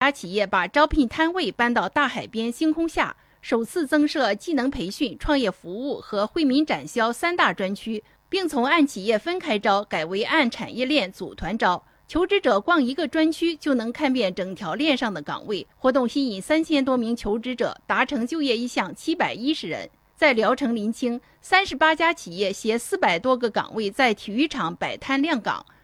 家企业把招聘摊位搬到大海边星空下，首次增设技能培训、创业服务和惠民展销3大专区，并从按企业分开招改为按产业链组团招。求职者逛一个专区就能看遍整条链上的岗位。活动吸引3000多名求职者，达成就业意向710人。在聊城临清，38家企业携400多个岗位在体育场摆摊亮岗，